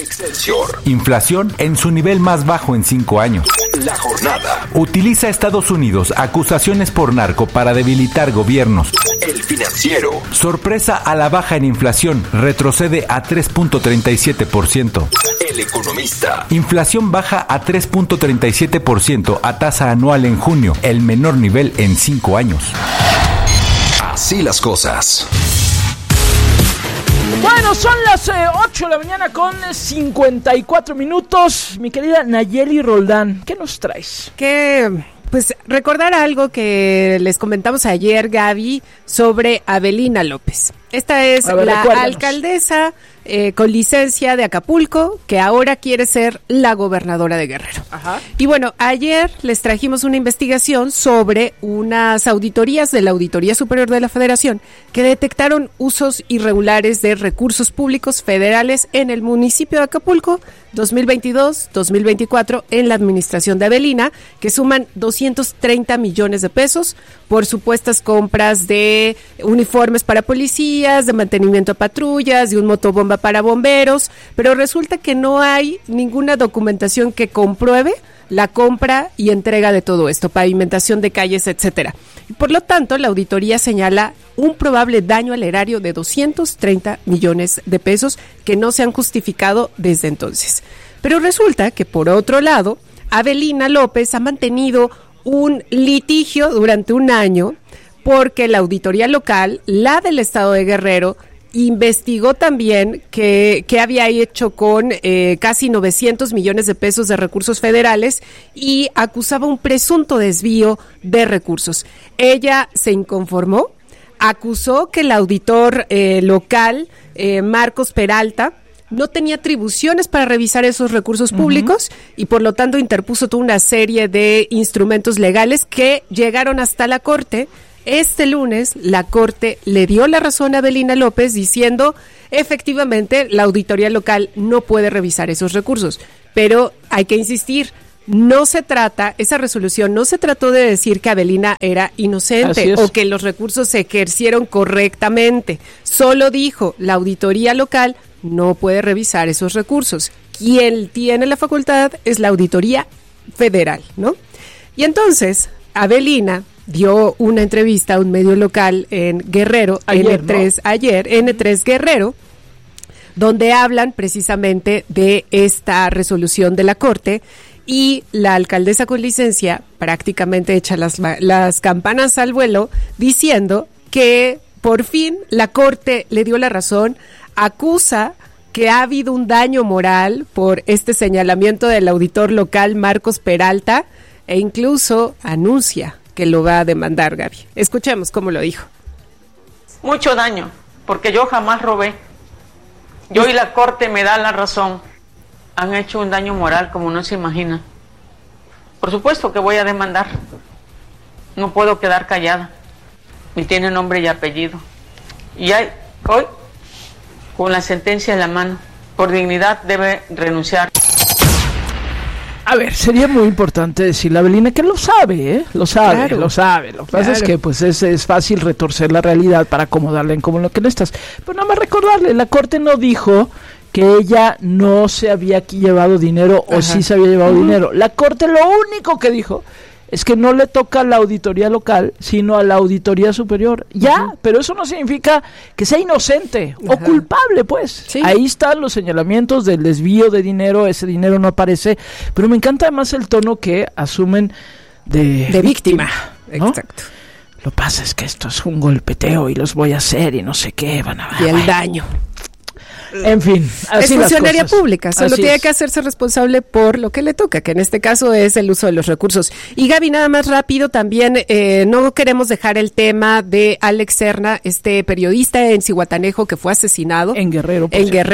Excelsior. Inflación en su nivel más bajo en 5 años. La Jornada. Utiliza Estados Unidos acusaciones por narco para debilitar gobiernos. El Financiero. Sorpresa a la baja en inflación, retrocede a 3.37%. El Economista. Inflación baja a 3.37% a tasa anual en junio, el menor nivel en 5 años. Así las cosas. Bueno, son las 8 de la mañana con 54 minutos. Mi querida Nayeli Roldán, ¿qué nos traes? Pues recordar algo que les comentamos ayer, Gaby, sobre Avelina López. Esta es la alcaldesa con licencia de Acapulco, que ahora quiere ser la gobernadora de Guerrero. Ajá. Y bueno, ayer les trajimos una investigación sobre unas auditorías de la Auditoría Superior de la Federación que detectaron usos irregulares de recursos públicos federales en el municipio de Acapulco 2022-2024 en la administración de Avelina, que suman 230 millones de pesos por supuestas compras de uniformes para policías, de mantenimiento a patrullas, de un motobomba para bomberos, pero resulta que no hay ninguna documentación que compruebe la compra y entrega de todo esto, pavimentación de calles, etcétera. Por lo tanto, la auditoría señala un probable daño al erario de 230 millones de pesos que no se han justificado desde entonces. Pero resulta que, por otro lado, Avelina López ha mantenido un litigio durante un año porque la auditoría local, la del estado de Guerrero, investigó también qué había hecho con casi 900 millones de pesos de recursos federales y acusaba un presunto desvío de recursos. Ella se inconformó, acusó que el auditor local, Marcos Peralta, no tenía atribuciones para revisar esos recursos públicos y por lo tanto interpuso toda una serie de instrumentos legales que llegaron hasta la Corte. Este lunes la Corte le dio la razón a Avelina López diciendo efectivamente la auditoría local no puede revisar esos recursos, pero hay que insistir, esa resolución no se trató de decir que Avelina era inocente o que los recursos se ejercieron correctamente, solo dijo la auditoría local no puede revisar esos recursos. Quien tiene la facultad es la auditoría federal, ¿no? Y entonces Avelina dio una entrevista a un medio local en Guerrero, N3 Guerrero, donde hablan precisamente de esta resolución de la Corte y la alcaldesa con licencia prácticamente echa las campanas al vuelo diciendo que por fin la Corte le dio la razón, acusa que ha habido un daño moral por este señalamiento del auditor local Marcos Peralta e incluso anuncia que lo va a demandar, Gaby. Escuchemos cómo lo dijo. Mucho daño, porque yo jamás robé. Yo y la Corte me da la razón. Han hecho un daño moral como no se imagina. Por supuesto que voy a demandar. No puedo quedar callada. Y tiene nombre y apellido. Y hoy, con la sentencia en la mano, por dignidad debe renunciar. A ver, sería muy importante decirle a Avelina que lo sabe, ¿eh? Lo sabe, claro. Lo sabe. Lo que pasa es que pues es fácil retorcer la realidad para acomodarla en como lo que no estás. Pero nada más recordarle, la Corte no dijo que ella no se había llevado dinero o sí se había llevado dinero. La Corte lo único que dijo es que no le toca a la auditoría local, sino a la auditoría superior. Ya, pero eso no significa que sea inocente o culpable, pues. Sí. Ahí están los señalamientos del desvío de dinero, ese dinero no aparece, pero me encanta además el tono que asumen de víctima, ¿no? Exacto. Lo pasa es que esto es un golpeteo y los voy a hacer y no sé qué, van a ver. Y el daño. En fin, así es funcionaria las cosas. Pública, solo así tiene que hacerse responsable por lo que le toca, que en este caso es el uso de los recursos. Y Gaby, nada más rápido, también no queremos dejar el tema de Alex Serna, este periodista en Zihuatanejo que fue asesinado. En Guerrero.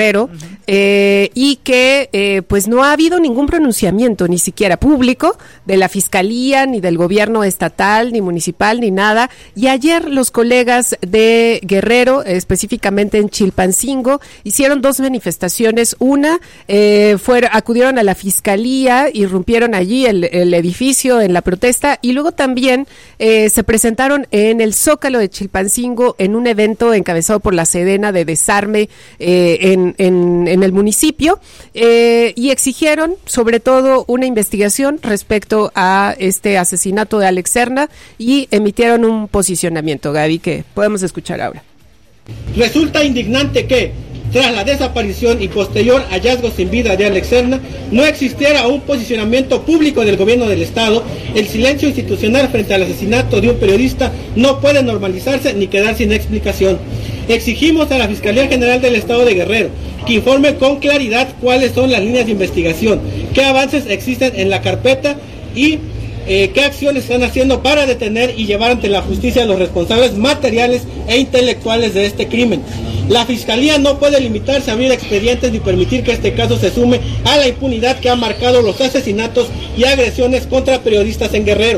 Y que pues no ha habido ningún pronunciamiento, ni siquiera público, de la Fiscalía, ni del gobierno estatal, ni municipal, ni nada. Y ayer los colegas de Guerrero, específicamente en Chilpancingo, hicieron hicieron 2 manifestaciones. Una, acudieron a la fiscalía, irrumpieron allí el edificio en la protesta, y luego también se presentaron en el Zócalo de Chilpancingo en un evento encabezado por la Sedena de Desarme en el municipio, y exigieron sobre todo una investigación respecto a este asesinato de Alex Serna, y emitieron un posicionamiento, Gaby, que podemos escuchar ahora. Resulta indignante que, tras la desaparición y posterior hallazgo sin vida de Alex Serna, no existiera un posicionamiento público del gobierno del Estado. El silencio institucional frente al asesinato de un periodista no puede normalizarse ni quedar sin explicación. Exigimos a la Fiscalía General del Estado de Guerrero que informe con claridad cuáles son las líneas de investigación, qué avances existen en la carpeta y qué acciones están haciendo para detener y llevar ante la justicia a los responsables materiales e intelectuales de este crimen. La Fiscalía no puede limitarse a abrir expedientes ni permitir que este caso se sume a la impunidad que ha marcado los asesinatos y agresiones contra periodistas en Guerrero.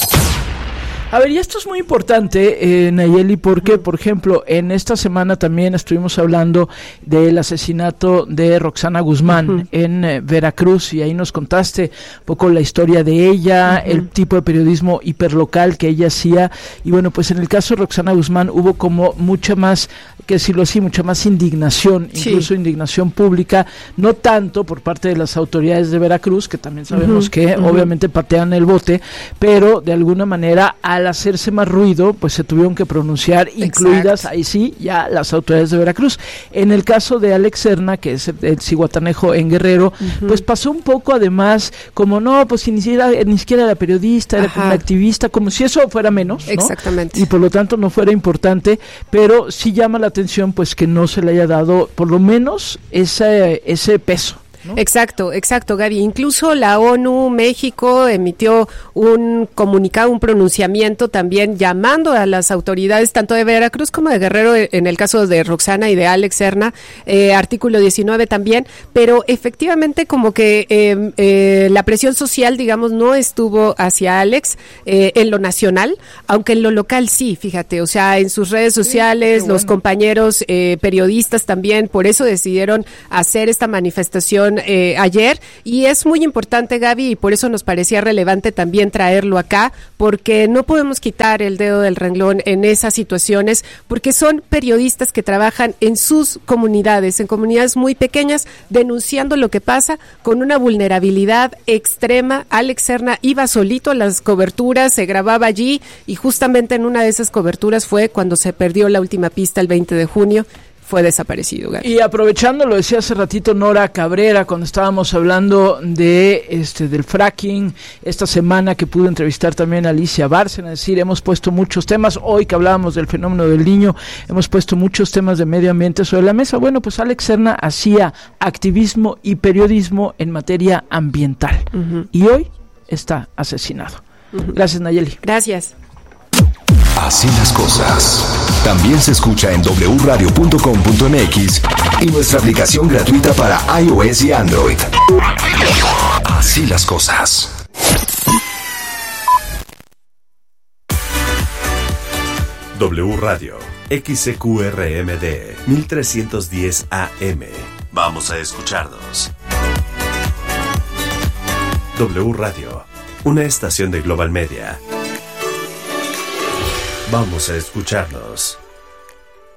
A ver, y esto es muy importante, Nayeli, porque, por ejemplo, en esta semana también estuvimos hablando del asesinato de Roxana Guzmán en Veracruz, y ahí nos contaste un poco la historia de ella, el tipo de periodismo hiperlocal que ella hacía, y bueno, pues en el caso de Roxana Guzmán hubo como mucha más, que decirlo así, mucha más indignación, incluso indignación pública, no tanto por parte de las autoridades de Veracruz, que también sabemos que obviamente patean el bote, pero de alguna manera al hacerse más ruido, pues se tuvieron que pronunciar, incluidas ahí sí ya las autoridades de Veracruz. En el caso de Alex Serna, que es el Zihuatanejo en Guerrero, pues pasó un poco además como no, pues ni siquiera era periodista, era como una activista, como si eso fuera menos, ¿no? Exactamente. Y por lo tanto no fuera importante, pero sí llama la atención pues que no se le haya dado por lo menos ese peso, ¿no? Exacto, Gaby. Incluso la ONU México emitió un comunicado, un pronunciamiento también llamando a las autoridades tanto de Veracruz como de Guerrero, en el caso de Roxana y de Alex Serna, artículo 19 también, pero efectivamente como que la presión social, digamos, no estuvo hacia Alex en lo nacional, aunque en lo local sí, fíjate, o sea, en sus redes sociales, los compañeros periodistas también, por eso decidieron hacer esta manifestación ayer, y es muy importante, Gaby, y por eso nos parecía relevante también traerlo acá, porque no podemos quitar el dedo del renglón en esas situaciones, porque son periodistas que trabajan en sus comunidades, en comunidades muy pequeñas, denunciando lo que pasa con una vulnerabilidad extrema. Alex Serna iba solito a las coberturas, se grababa allí, y justamente en una de esas coberturas fue cuando se perdió la última pista el 20 de junio. Fue desaparecido, Gaby. Y aprovechando, lo decía hace ratito Nora Cabrera, cuando estábamos hablando de del fracking, esta semana que pude entrevistar también a Alicia Bárcena, es decir, hemos puesto muchos temas, hoy que hablábamos del fenómeno del Niño, hemos puesto muchos temas de medio ambiente sobre la mesa. Bueno, pues Alex Serna hacía activismo y periodismo en materia ambiental, y hoy está asesinado. Gracias, Nayeli. Gracias. Así las cosas. También se escucha en wradio.com.mx y nuestra aplicación gratuita para iOS y Android. Así las cosas. W Radio, XCQRMD, 1310 AM. Vamos a escucharnos. W Radio, una estación de Global Media. Vamos a escucharnos.